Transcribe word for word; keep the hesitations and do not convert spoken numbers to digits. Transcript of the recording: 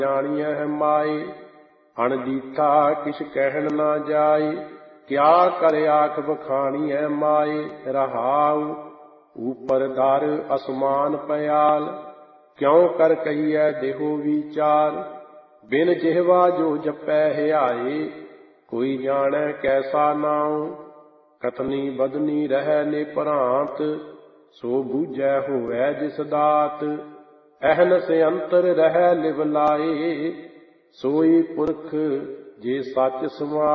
ਜਾਣੀਐ ਮਾਏ। ਅਣਡੀਠਾ ਕਿਛ ਕਹਿਣ ਨਾ ਜਾਏ, ਕਿਆ ਕਰ ਆਖ ਬਖਾਣੀਐ ਮਾਏ। ਰਹਾਉ ਊਪਰ ਦਰ ਅਸਮਾਨ ਪਿਆਲ, ਕਿਉ ਕਰ ਕਹੀਐ ਦੇਹੋ ਵਿਚਾਰ। ਬਿਨ ਜਿਹਵਾ ਜੋ ਜਪੈ ਹਿਆਏ, ਕੋਈ ਜਾਣੈ ਕੈਸਾ ਨਾਉ। ਕਥਨੀ ਬਦਨੀ ਰਹਿ ਨਿਭ੍ਰਾਂਤ, ਸੋ ਬੂਝੈ ਹੋਵੈ ਜਿਸ ਦਾਤ। ਅਹਨਸ ਅੰਤਰ ਰਹਿ ਲਿਵ ਲਾਏ, ਸੋਈ ਪੁਰਖ ਜੇ ਸੱਚ ਸਮਾਏ।